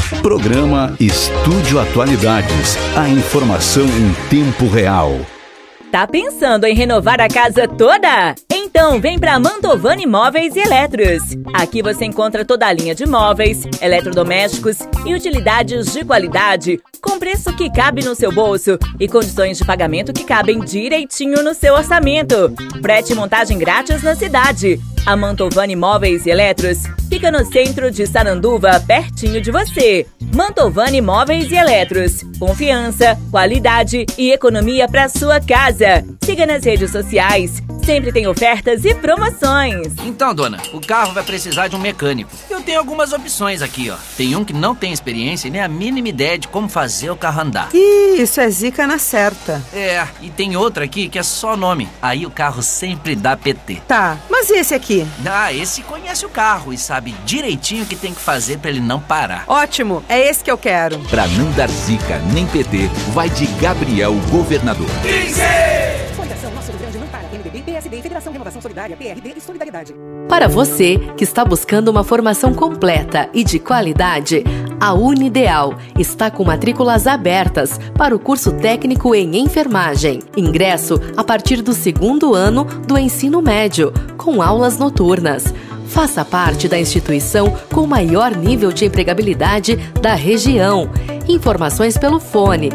Programa Estúdio Atualidades. A informação em tempo real. Tá pensando em renovar a casa toda? Então vem para Mantovani Móveis e Eletros. Aqui você encontra toda a linha de móveis, eletrodomésticos e utilidades de qualidade, com preço que cabe no seu bolso e condições de pagamento que cabem direitinho no seu orçamento. Frete e montagem grátis na cidade. A Mantovani Móveis e Eletros fica no centro de Sananduva, pertinho de você. Mantovani Móveis e Eletros. Confiança, qualidade e economia para sua casa. Siga nas redes sociais. Sempre tem ofertas e promoções. Então, dona, o carro vai precisar de um mecânico. Eu tenho algumas opções aqui, ó. Tem um que não tem experiência e nem a mínima ideia de como fazer o carro andar. Ih, isso é zica na certa. É, e tem outro aqui que é só nome. Aí o carro sempre dá PT. Tá, mas e esse aqui? Ah, esse conhece o carro e sabe direitinho o que tem que fazer pra ele não parar. Ótimo, é esse que eu quero. Pra não dar zica nem PT, vai de Gabriel Governador. 15! Fundação Nosso Rio Grande não para. PMDB, PSD, Federação Renovação Solidária, PRD e Solidariedade. Para você que está buscando uma formação completa e de qualidade, a Unideal está com matrículas abertas para o curso técnico em enfermagem. Ingresso a partir do 2º ano do ensino médio, com aulas noturnas. Faça parte da instituição com o maior nível de empregabilidade da região. Informações pelo fone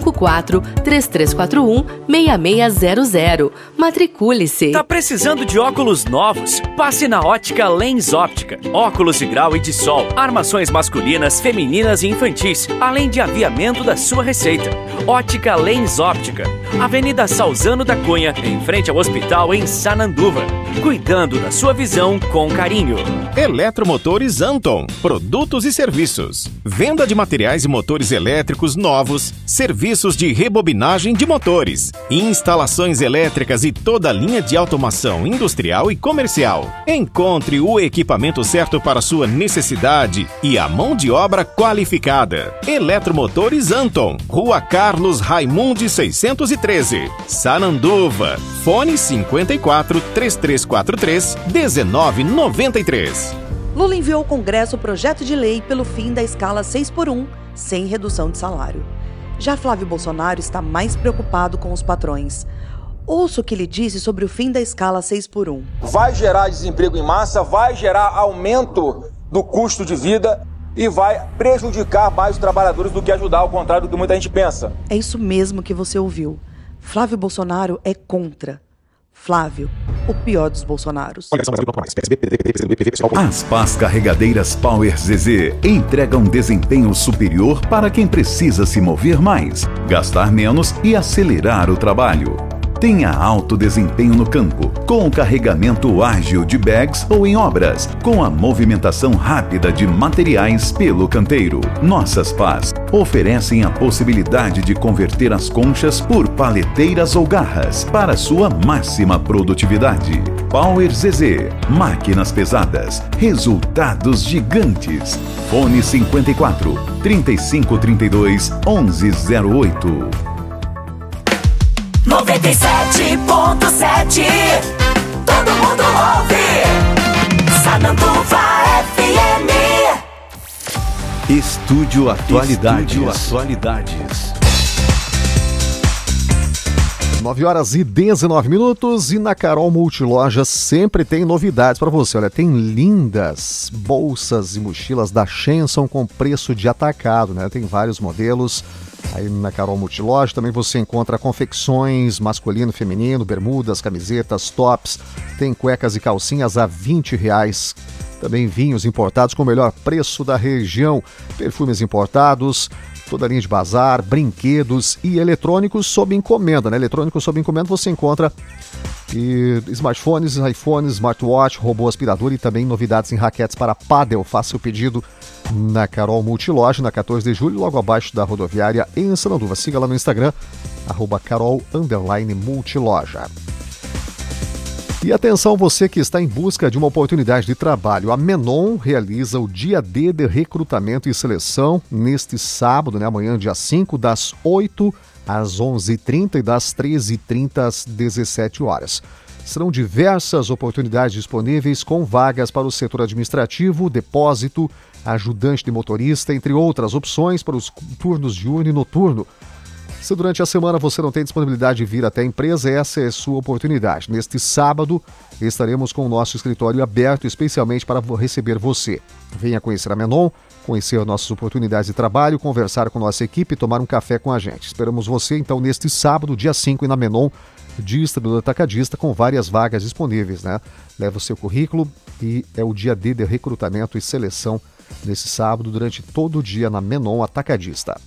54-3341-6600. Matricule-se. Tá precisando de óculos novos? Passe na Ótica Lens Óptica. Óculos de grau e de sol, armações masculinas, femininas e infantis, além de aviamento da sua receita. Ótica Lens Óptica. Avenida Salzano da Cunha, em frente ao hospital em Sananduva. Cuidando da sua visão com carinho. Eletromotores Anton. Produtos e serviços. Venda de materiais e motores elétricos novos, serviços de rebobinagem de motores, instalações elétricas e toda a linha de automação industrial e comercial. Encontre o equipamento certo para sua necessidade e a mão de obra qualificada. Eletromotores Anton, Rua Carlos Raimundi 613, Sananduva. Fone 54-3343-1993. Lula enviou ao Congresso o projeto de lei pelo fim da escala 6x1, sem redução de salário. Já Flávio Bolsonaro está mais preocupado com os patrões. Ouça o que ele disse sobre o fim da escala 6x1. Vai gerar desemprego em massa, vai gerar aumento do custo de vida e vai prejudicar mais os trabalhadores do que ajudar, ao contrário do que muita gente pensa. É isso mesmo que você ouviu. Flávio Bolsonaro é contra. Flávio, o pior dos Bolsonaros. As pás carregadeiras Power ZZ entregam desempenho superior para quem precisa se mover mais, gastar menos e acelerar o trabalho. Tenha alto desempenho no campo, com o carregamento ágil de bags ou em obras, com a movimentação rápida de materiais pelo canteiro. Nossas pás oferecem a possibilidade de converter as conchas por paleteiras ou garras para sua máxima produtividade. Power ZZ, máquinas pesadas, resultados gigantes. Fone 54 3532 1108. 97.7. Todo mundo ouve. Sananduva FM. Estúdio Atualidades. 9h19 e na Carol Multiloja sempre tem novidades para você. Olha, tem lindas bolsas e mochilas da Shenson com preço de atacado, né? Tem vários modelos. Aí na Carol Multiloja também você encontra confecções masculino, feminino, bermudas, camisetas, tops. Tem cuecas e calcinhas a R$20. Também vinhos importados com o melhor preço da região. Perfumes importados, toda a linha de bazar, brinquedos e eletrônicos sob encomenda, né? Eletrônicos sob encomenda você encontra smartphones, iPhones, smartwatch, robô aspirador e também novidades em raquetes para pádel. Faça o pedido na Carol Multiloja, na 14 de julho, logo abaixo da rodoviária em Sananduva. Siga lá no Instagram, @Carol_Multiloja. E atenção, você que está em busca de uma oportunidade de trabalho. A Menon realiza o Dia D de Recrutamento e Seleção neste sábado, né, amanhã, dia 5, das 8 às 11h30 e das 13h30 às 17 horas. Serão diversas oportunidades disponíveis com vagas para o setor administrativo, depósito, ajudante de motorista, entre outras opções para os turnos diurno e noturno. Se durante a semana você não tem disponibilidade de vir até a empresa, essa é a sua oportunidade. Neste sábado, estaremos com o nosso escritório aberto especialmente para receber você. Venha conhecer a Menon, conhecer nossas oportunidades de trabalho, conversar com nossa equipe e tomar um café com a gente. Esperamos você, então, neste sábado, dia 5, na Menon, distribuidor atacadista, com várias vagas disponíveis, né? Leva o seu currículo e é o dia D de recrutamento e seleção nesse sábado, durante todo o dia na Menon Atacadista.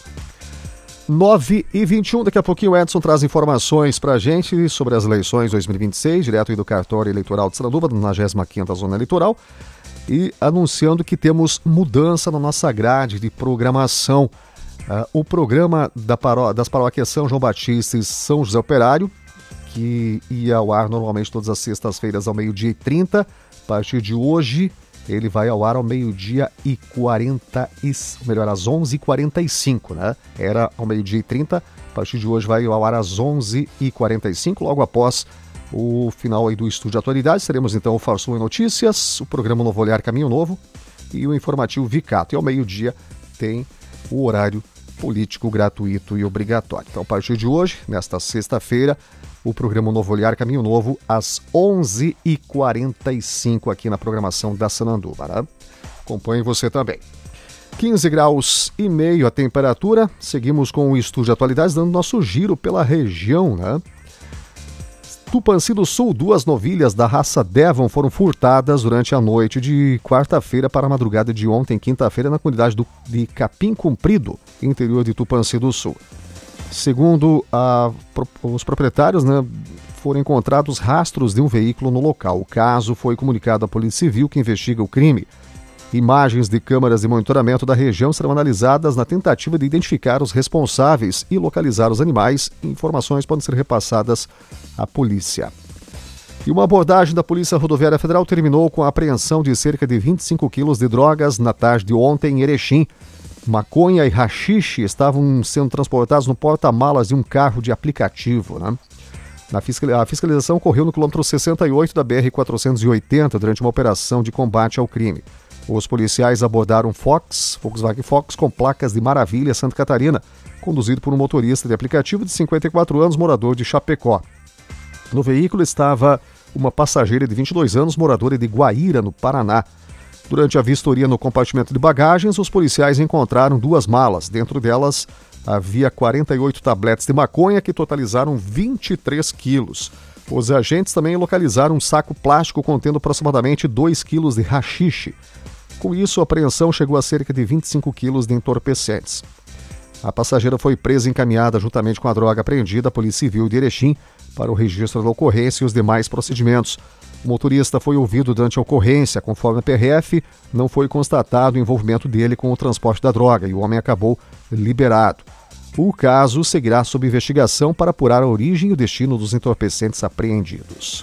9h21, daqui a pouquinho o Edson traz informações para a gente sobre as eleições 2026, direto aí do cartório eleitoral de Sarandúva, na 95ª Zona Eleitoral, e anunciando que temos mudança na nossa grade de programação. O programa das paróquias São João Batista e São José Operário, que ia ao ar normalmente todas as sextas-feiras ao 12h30, a partir de hoje ele vai ao ar ao 12h e 40, melhor, às 11h45, né? Era ao 12h30, a partir de hoje vai ao ar às 11h45, logo após o final aí do Estúdio Atualidades. Teremos então o Farsul em Notícias, o programa Novo Olhar Caminho Novo e o informativo Vicato. E ao 12h tem o horário político gratuito e obrigatório. Então, a partir de hoje, nesta sexta-feira, o programa Novo Olhar Caminho Novo, às 11h45 aqui na programação da Sananduva, né? Acompanhe você também. 15 graus e meio a temperatura. Seguimos com o Estúdio Atualidades, dando nosso giro pela região, né? Tupanci do Sul, 2 novilhas da raça Devon foram furtadas durante a noite de quarta-feira para a madrugada de ontem, quinta-feira, na comunidade de Capim Comprido, interior de Tupanci do Sul. Segundo os proprietários, né, foram encontrados rastros de um veículo no local. O caso foi comunicado à Polícia Civil, que investiga o crime. Imagens de câmeras de monitoramento da região serão analisadas na tentativa de identificar os responsáveis e localizar os animais. Informações podem ser repassadas à polícia. E uma abordagem da Polícia Rodoviária Federal terminou com a apreensão de cerca de 25 quilos de drogas na tarde de ontem em Erechim. Maconha e haxixe estavam sendo transportados no porta-malas de um carro de aplicativo, né? A fiscalização ocorreu no quilômetro 68 da BR-480 durante uma operação de combate ao crime. Os policiais abordaram Volkswagen Fox com placas de Maravilha, Santa Catarina, conduzido por um motorista de aplicativo de 54 anos, morador de Chapecó. No veículo estava uma passageira de 22 anos, moradora de Guaíra, no Paraná. Durante a vistoria no compartimento de bagagens, os policiais encontraram 2 malas. Dentro delas havia 48 tabletes de maconha que totalizaram 23 quilos. Os agentes também localizaram um saco plástico contendo aproximadamente 2 quilos de haxixe. Com isso, a apreensão chegou a cerca de 25 quilos de entorpecentes. A passageira foi presa e encaminhada juntamente com a droga apreendida à Polícia Civil de Erechim para o registro da ocorrência e os demais procedimentos. O motorista foi ouvido durante a ocorrência. Conforme a PRF, não foi constatado o envolvimento dele com o transporte da droga e o homem acabou liberado. O caso seguirá sob investigação para apurar a origem e o destino dos entorpecentes apreendidos.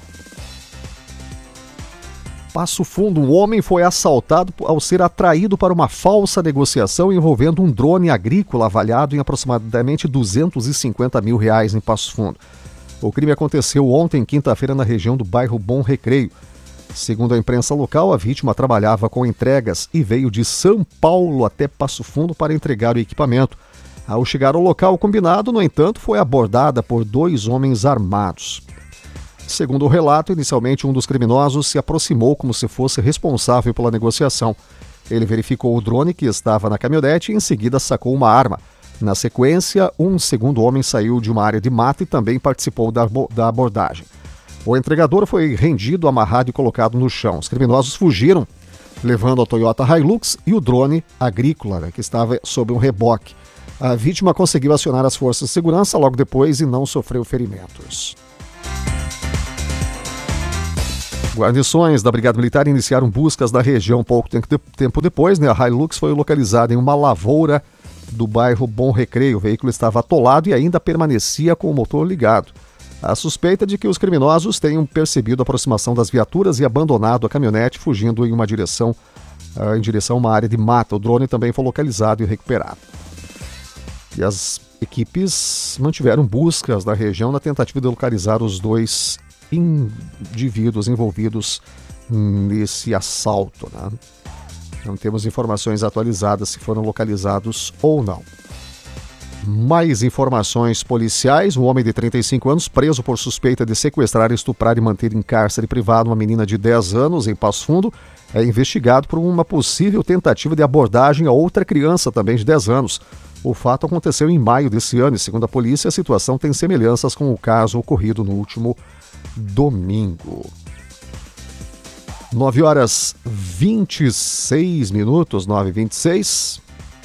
Passo Fundo, um homem foi assaltado ao ser atraído para uma falsa negociação envolvendo um drone agrícola avaliado em aproximadamente R$250 mil em Passo Fundo. O crime aconteceu ontem, quinta-feira, na região do bairro Bom Recreio. Segundo a imprensa local, a vítima trabalhava com entregas e veio de São Paulo até Passo Fundo para entregar o equipamento. Ao chegar ao local combinado, no entanto, foi abordada por 2 homens armados. Segundo o relato, inicialmente um dos criminosos se aproximou como se fosse responsável pela negociação. Ele verificou o drone que estava na caminhonete e em seguida sacou uma arma. Na sequência, um segundo homem saiu de uma área de mata e também participou da abordagem. O entregador foi rendido, amarrado e colocado no chão. Os criminosos fugiram, levando a Toyota Hilux e o drone agrícola, né, que estava sob um reboque. A vítima conseguiu acionar as forças de segurança logo depois e não sofreu ferimentos. Guarnições da Brigada Militar iniciaram buscas na região pouco tempo depois, né? A Hilux foi localizada em uma lavoura do bairro Bom Recreio. O veículo estava atolado e ainda permanecia com o motor ligado. A suspeita de que os criminosos tenham percebido a aproximação das viaturas e abandonado a caminhonete, fugindo em direção a uma área de mata. O drone também foi localizado e recuperado. E as equipes mantiveram buscas na região na tentativa de localizar os 2 indivíduos envolvidos nesse assalto, né? Não temos informações atualizadas se foram localizados ou não. Mais informações policiais. Um homem de 35 anos preso por suspeita de sequestrar, estuprar e manter em cárcere privado uma menina de 10 anos em Passo Fundo é investigado por uma possível tentativa de abordagem a outra criança também de 10 anos. O fato aconteceu em maio desse ano e, segundo a polícia, a situação tem semelhanças com o caso ocorrido no último domingo. 9h26, 9h26.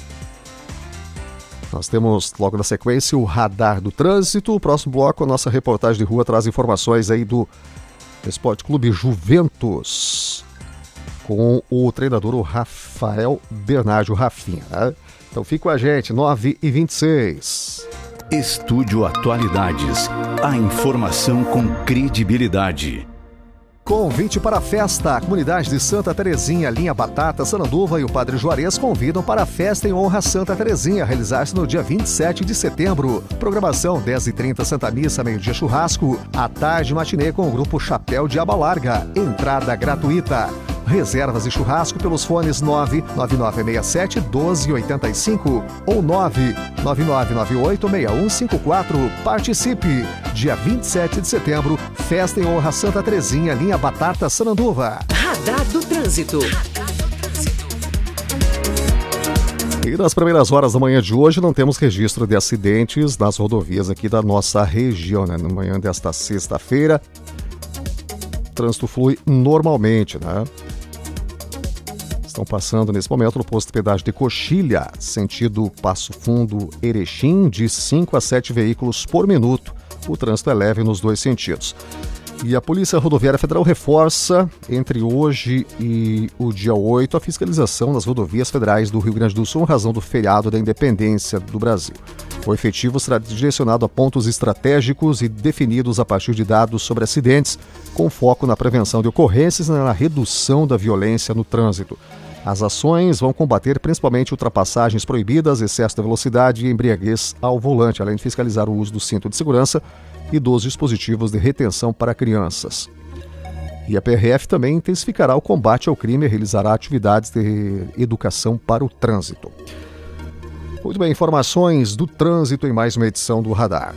Nós temos logo na sequência o Radar do Trânsito. O próximo bloco, a nossa reportagem de rua traz informações aí do Esporte Clube Juventus, com o treinador o Rafael Bernardi, o Rafinha, né? Então fica com a gente, 9h26. Estúdio Atualidades. A informação com credibilidade. Convite para a festa. A comunidade de Santa Terezinha, Linha Batata, Sananduva e o Padre Juarez convidam para a festa em honra a Santa Terezinha, realizar-se no dia 27 de setembro. Programação 10h30 Santa Missa, meio-dia churrasco, à tarde matinê com o grupo Chapéu de Aba Larga. Entrada gratuita. Reservas e churrasco pelos fones 99967-1285 ou 99998-6154. Participe! Dia 27 de setembro, festa em honra Santa Terezinha, Linha Batata, Sananduva. Radar do Trânsito. E nas primeiras horas da manhã de hoje não temos registro de acidentes nas rodovias aqui da nossa região, né? Na manhã desta sexta-feira, o trânsito flui normalmente, né? Estão passando nesse momento no posto de pedágio de Coxilha, sentido Passo Fundo, Erechim, de 5 a 7 veículos por minuto. O trânsito é leve nos dois sentidos. E a Polícia Rodoviária Federal reforça, entre hoje e o dia 8, a fiscalização nas rodovias federais do Rio Grande do Sul em razão do feriado da independência do Brasil. O efetivo será direcionado a pontos estratégicos e definidos a partir de dados sobre acidentes, com foco na prevenção de ocorrências e na redução da violência no trânsito. As ações vão combater principalmente ultrapassagens proibidas, excesso de velocidade e embriaguez ao volante, além de fiscalizar o uso do cinto de segurança e dos dispositivos de retenção para crianças. E a PRF também intensificará o combate ao crime e realizará atividades de educação para o trânsito. Muito bem, informações do trânsito em mais uma edição do Radar.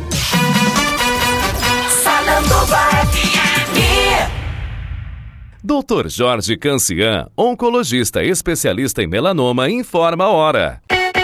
Dr. Jorge Cancian, oncologista especialista em melanoma, informa a hora.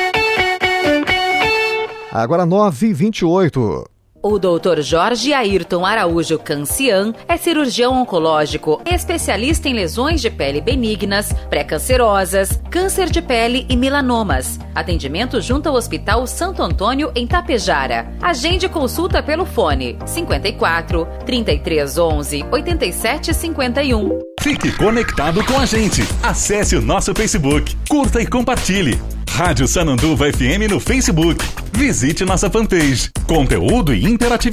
Agora 9h28. O Dr. Jorge Ayrton Araújo Cancian é cirurgião oncológico, especialista em lesões de pele benignas, pré-cancerosas, câncer de pele e melanomas. Atendimento junto ao Hospital Santo Antônio, em Tapejara. Agende consulta pelo fone 54 3311 8751. Fique conectado com a gente. Acesse o nosso Facebook, curta e compartilhe. Rádio Sananduva FM no Facebook. Visite nossa fanpage. Conteúdo e interatividade